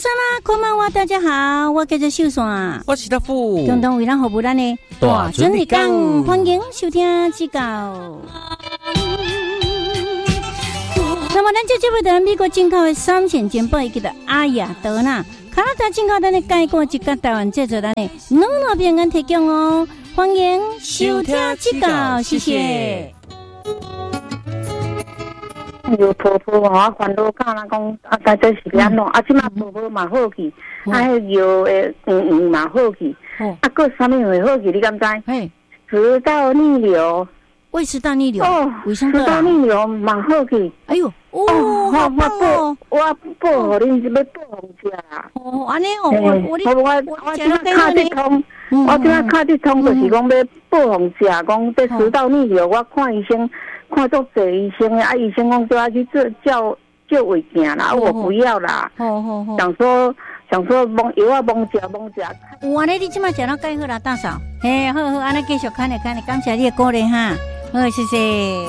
山啦，こんばんは，大家好，我叫做秀山， 我是大富， 共同为咱服务咱的大准日讲，欢迎收听指教。那么，咱这节目在美国进口的3线煎包，伊叫做阿雅德纳，加拿大进口咱的介果，一个台湾制作咱的软糯饼干提供哦，欢迎收听指教，谢谢。 有婆婆嘛，我烦恼讲人讲啊，大概是安怎？啊，即马婆婆嘛好去，啊，迄药诶嘛好去，啊，个啥物会好去？你敢知？ 嘿， 食道逆流， 胃食道逆流，胃酸食道逆流嘛好去。 哎呦，好棒哦！ 我报互恁要报红食啦。 哦，安尼哦，我即马卡得通，我即马卡得通，就是讲要报红食，讲这食道逆流，我看医生。看足侪医生啊！医生讲叫我去照胃镜啦，我不要啦。想说蒙药啊，蒙食。 哇，你即马食到介好啦，大嫂。嘿，好，安尼继续看，感谢你的鼓励哈。好，谢谢。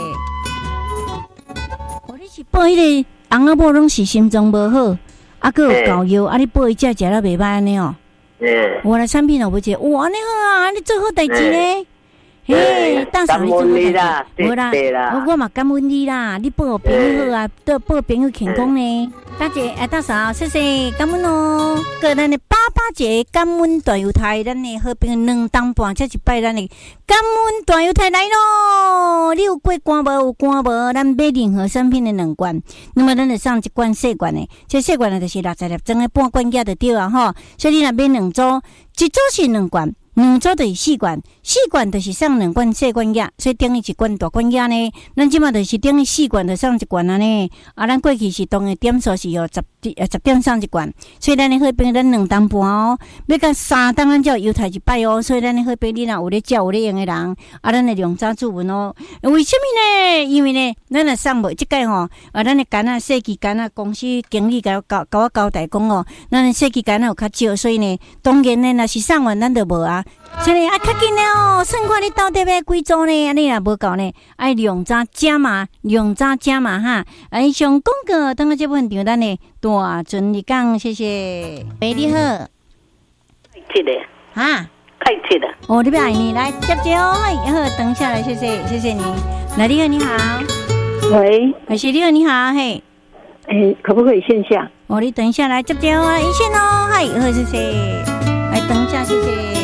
你是报迄个翁仔某拢是心脏无好，啊，佮有膏药，啊，你报伊食了袂歹安尼哦。我来产品我不接，哇，安尼好啊，你做好代志呢。嘿，大嫂，你做好代志，无啦，我嘛感恩你啦，你报朋友好啊，都报朋友健康呢。大姐，大嫂，谢谢，感恩哦。个咱的爸爸节感恩大犹太，咱的好朋友2当半，这一摆咱的感恩大犹太来咯。你有过关无？有关无？咱买任何产品的2罐，那么咱就送1罐细罐的，这细罐的就是60粒装的半罐价就对啊吼。所以你若买2组，一组是2罐。2组就是4罐，4罐就是送2罐细罐药，所以等于1罐大罐药呢。咱即马就是等于4罐就送1罐啊呢。啊，咱过去是当的点数是10点送1罐，所以咱的好朋友咱2当半哦，要到3当咱才有犹太一摆哦。所以咱的好朋友你若有咧照有咧用的人，啊，咱的量早注文哦。为什么呢？因为呢，咱若送无即个吼，咱的干啊细期干啊，公司经理甲我交代讲哦，咱的细期干啊有较少，所以呢，当然呢，若是送完咱就无啊。所以较紧了哦，算看你到底要几组呢？安尼若无够呢，爱量早加码哈！哎，上广告等下这部分场咱的大准日讲，谢谢。喂，你好。 开的啊， 开切的。 哦，你爱你来接哦，好，等下来，谢谢你。来，你好，你好。 喂， 还是你好，你好，嘿。 可不可以线下？ 哦，你等一下来接啊，一线哦，嗨，好，谢谢。来，等一下，谢谢。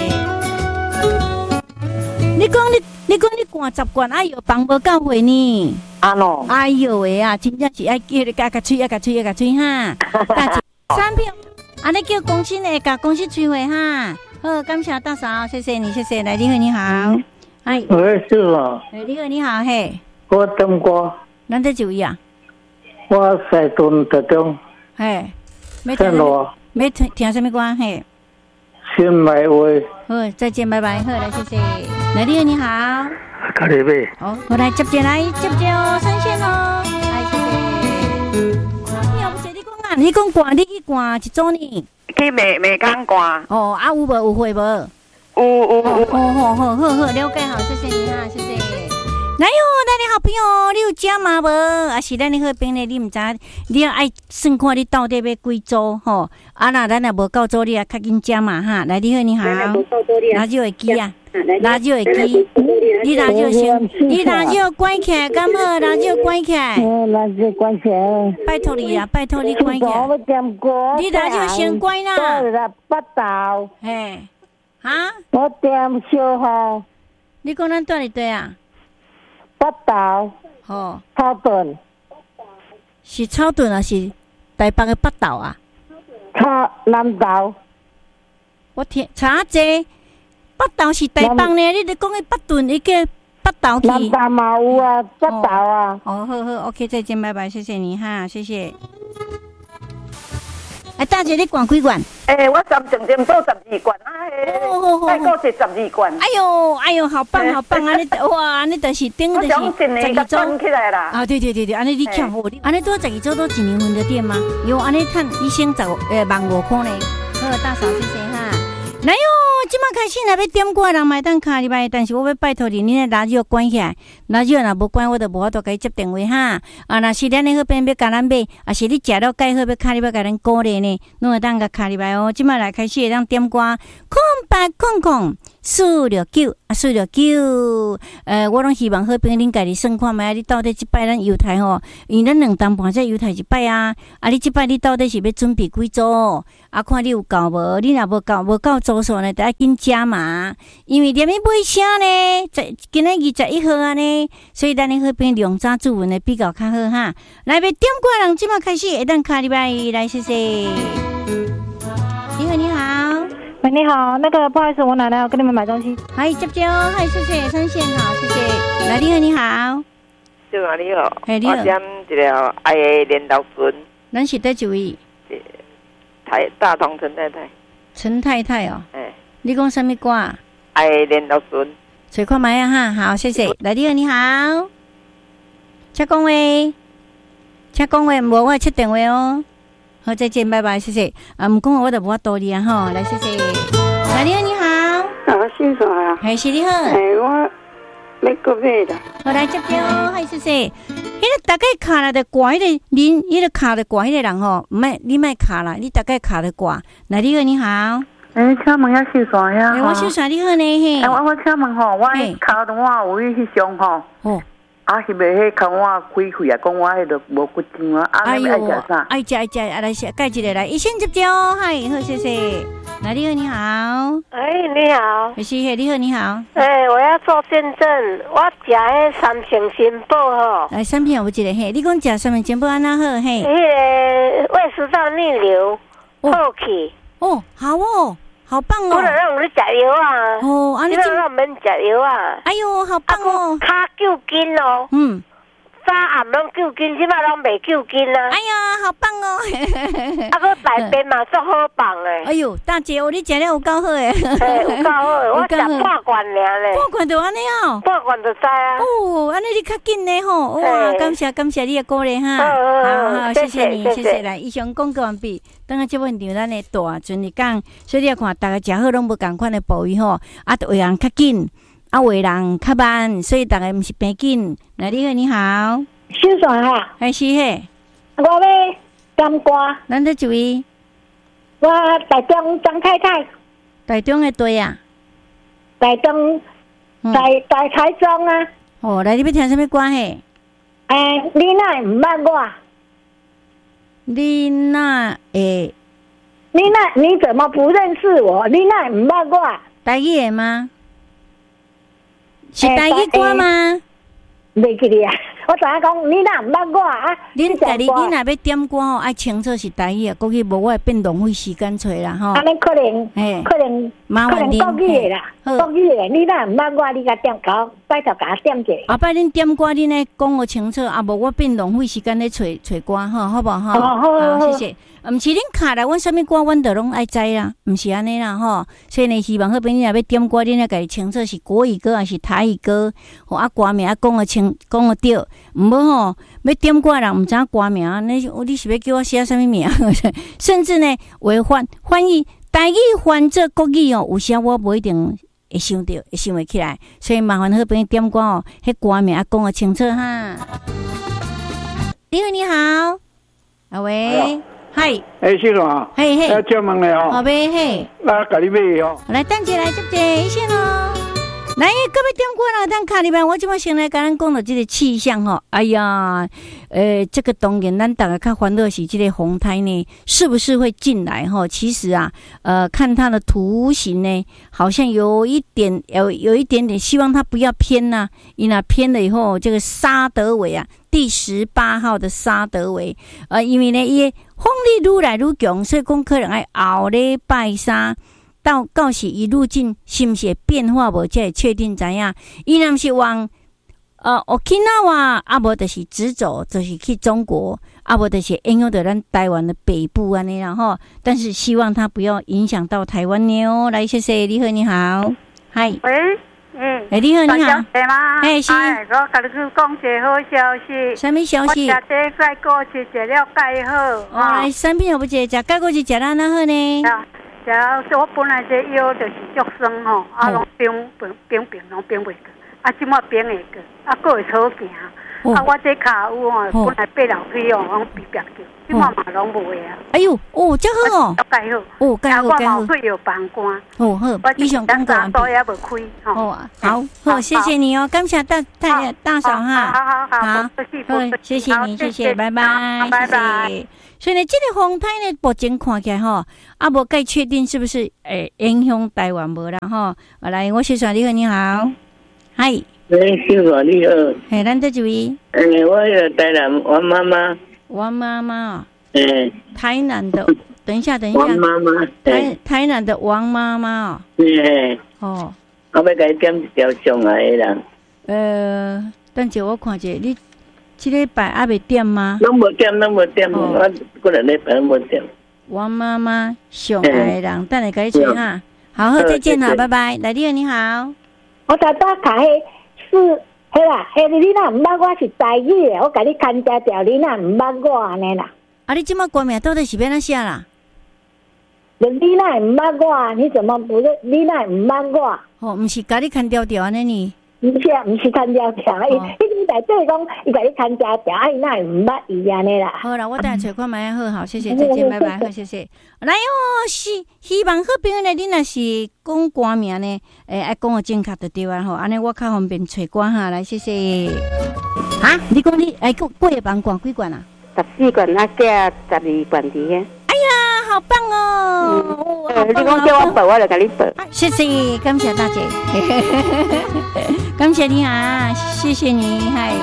你讲你灌10罐，哎呦，放无到位呢。 啊喏， 哎呦喂啊，真正是爱叫你加吹哈。大姐，产品，安尼叫公司呢，甲公司催会哈。好，感谢大嫂，谢谢你，谢谢。来，你好，你好。哎， 我是哦。 你好，你好，嘿。 我等过。 咱在就医啊？ 我在屯特中。 嘿。 在哪？ 要听什么歌？嘿。 先买位。 好，再见，拜拜。好，来，谢谢。来，你好，你好。 卡里贝。 好，我来接哦，上线哦。来，谢谢。你后不是你讲啊？你讲挂，你去挂1组呢？ 去美港挂。 哦，啊有无有会无？ 有。 好，了解好，谢谢你啊，谢谢。来哟，咱的好朋友，你有加码无？啊是咱的好朋友，你唔知，你要爱算看你到底要几组吼？啊那咱若无够组，你啊较紧加码哈。来，你好，你好。拿就会记啊，拿就会记。你拿就先，你拿就关起来，敢好？拿就关起来。 拿就关起来。 拜托你啊，拜托你关起来。你拿就先关啦。 8道。 嘿，哈？ 我点小号。 你讲咱住伫对啊 ？8道。 吼。 草屯。 是草屯啊？是台北的8道啊？ 南道。 我听查者8道是台北呢，你咧讲的8顿，伊个8道去。 南道嘛有啊，8道啊。 好，OK， 再见，拜拜，谢谢你哈，谢谢。大姐，你灌几罐？ 我3点做12罐啊，再过是12罐。 哎呦，好棒啊！你哇，你就是顶就是12周起来啦。 啊，对，安尼你抢我，安尼多12周都1年份的店吗？有安尼赚115,000呢。好，大嫂，谢谢哈。来哟， 即马开始若要点歌人买当卡入来，但是我要拜托你，你的radio关起来，radio若无关，我就无法度甲伊接电话哈。啊，若是咱的好朋友要甲咱买，啊是你食了介好要卡入来甲咱鼓励呢，拢会当甲卡入来哦。即马来开始会当点歌，0800-469啊469，我拢希望好朋友恁家己算看觅，你到底即摆咱犹太吼，因为咱2当半才犹太一摆啊，啊你即摆你到底是要准备几组？啊，看你有够无？你若无够组数呢，就要紧加码，因为连要买啥呢？今日21号啊呢，所以咱的好朋友量早注文的比较较好哈。来，要点歌人即马开始会当卡入来，谢谢。你好，你好。 喂，你好，那个不好意思，我奶奶要跟你们买东西。 嗨，接接哦，嗨，谢谢，三线好，谢谢。来，你好，你好。 对啊，你好。 嘿，你好。 我点一条爱的连头船。 咱是在几位？ 大同陈太太。 陈太太哦。 哎。 你讲什么歌？ 爱的连头船。 随看买啊哈，好，谢谢。来，你好，你好。请讲话，请讲话，无我切电话哦。好，再见，拜拜，谢谢。啊，唔讲我就无法度你啊，吼，来，谢谢。来，你好，你好。 啊，先生啊。 还是你好。 我要过买的。 好，来接接哦，嗨，谢谢。迄个大概卡了的挂，迄个恁，迄个卡的挂，迄个人吼，唔爱，你莫卡啦，你大概卡的挂。来，你好，你好。 请问下秀山呀？ 我秀山你好呢，嘿。 我请问吼，我卡的话有去上吼。哦。啊，是袂迄空我开开啊，讲我迄个无骨精啊，啊，你爱食啥？ 爱食，啊，来介一个来，一先接接哦，嗨，好，谢谢。来，你好，你好。 你好。 是，你好，你好。 我要做见证，我食迄三平新宝吼。 来，三平有一个嘿，你讲食三平新宝安那好嘿？ 迄个胃食道逆流好去。 哦，好哦。好棒哦！ 我让你食药啊！ 哦，安尼真让免食药啊！ 哎呦，好棒哦！ 脚救筋哦。嗯。早暗拢救筋，即摆拢袂救筋啊！ 哎呀，好棒哦！ 啊，个内边嘛足好棒诶！ 哎呦，大姐，你食了有够好诶！ 有够好，我食半罐尔咧。 半罐就安尼哦。 半罐就知啊。 哦，安尼你较紧咧吼！哇，感谢你的鼓励哈！好，谢谢你，谢谢来。以上广告完毕。等下节目场咱的大阵日讲，所以你要看大家食好拢无共款的部位吼，啊，有人较紧。啊，有人较慢，所以大家毋是平紧。来，你好，你好， 秀山哈， 还是嘿？ 我要点歌。 咱在一位？ 我台中张太太。 台中的对啊？ 台中，台中啊。 哦，来，你要听什么歌嘿？ 你哪唔捌我？你怎么不认识我？你哪唔捌我？ 台语的吗？是台语歌吗？ 袂记哩啊！我知影讲你若毋捌我啊， 恁家己你若要点歌吼，爱清楚是台语啊，国语无我会变浪费时间找啦吼。 安尼可能麻烦恁国语的啦，国语的，你若毋捌我，你甲点搞，拜托甲点者。 后摆恁点歌，恁来讲我清楚，啊无我变浪费时间咧找歌吼，好无吼？好，谢谢。毋是恁卡来，阮啥物歌，阮都拢爱知啦，毋是安尼啦吼。所以呢，希望好朋友若要点歌，恁要家己清楚是国语歌还是台语歌，吼啊歌名啊讲个清，讲个对，毋好吼要点歌人毋知影歌名，你是要叫我写啥物名？甚至呢，翻译台语翻做国语哦，有时我无一定会想到，会想袂起来，所以麻烦好朋友点歌哦，迄歌名啊讲个清楚哈。你好，你好，啊喂。嗨， 先生啊， 嘿， 借问你哦， 好呗，嘿， 那甲你买哦， 来等一来接一线哦，来，各位点歌啦，等卡里边，我即摆先来跟咱讲到这个气象吼，哎呀，这个当然咱大家较烦恼是这个风台呢，是不是会进来吼？其实啊，看它的图形呢，好像有一点点，希望它不要偏呐，因为偏了以后，这个沙德韦啊。第18号的沙德韦，因为呢，伊风力愈来愈强，所以讲可能爱后礼拜三到时伊路径是毋是变化无，才会确定知影。伊若是往Okinawa， 啊无就是直走，就是去中国，啊无就是影响到咱台湾的北部安尼啦吼。但是希望它不要影响到台湾呢哦。来，谢谢，你好，你好，嗨， 喂。 你好，你好。是。 我甲你讲一个好消息。 什么消息？ 我食这钙果是食了介好。 哇，产品好不食，食钙果是食哪好呢？ 食我本来这药就是足酸吼，拢冰拢冰袂过，即马冰会过，佫会好行。我这骹有吼，本来爬楼梯哦，拢比叫，即马嘛拢无啊。 哎呦，遮好哦， 介好， 介好，介好。 我腿有放寒。 好，以上讲过完毕。 也无开。 好，谢谢你哦，感谢大嫂哈。好，谢谢你，谢谢，拜拜，拜拜。所以呢，这个风台呢，目前看起来吼，无该确定是不是影响台湾无啦吼。来，我是小丽，你好，嗨。 小华你好， 咱这一位， 我有台南王妈妈， 王妈妈，台南的，等一下， 王妈妈， 台南的王妈妈哦， 我要给你点一条上来的人， 等下我看一下，你这礼拜还没点吗？ 拢无点，我过来礼拜拢无点。 王妈妈上来的人，等下给你吹哈，好，再见啦，拜拜，来弟你好， 我大卡是，嘿啦，你若唔捌我是台语的，我甲你看家条，你若唔捌我安尼啦。 你即马歌名到底是要哪写啦？ 你若唔捌我，你怎么不是？你若唔捌我？ 唔是甲你看条条安尼呢？ 唔是看条条，伊内底讲，伊甲你看条条，伊若唔捌伊安尼啦。 好啦，我等下找看卖好，谢谢，再见，拜拜，好，谢谢。来哦，希望好朋友呢，你若是讲歌名呢，爱讲个正确就对啊吼，安尼我较方便找歌哈，来，谢谢。你讲你过夜房管几罐啊 ？14罐，加12罐伫遐。 哎呀，好棒哦！ 你讲叫我报，我就甲你报。 谢谢，感谢大姐，感谢你啊，谢谢你，嗨。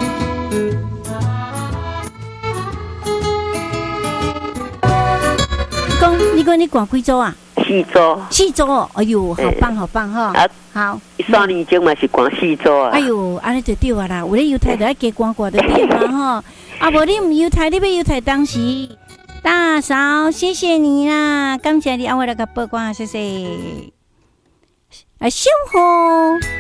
你讲你管几组啊？4组，哎呦，好棒好棒哈！好 ，3年前嘛是管4组啊。 哎呦，安尼就对啊啦，有咧犹太就爱加管就对嘛哈。无你唔犹太，你要犹太当时。大嫂，谢谢你啦，感谢你，我来个报关，谢谢。小红。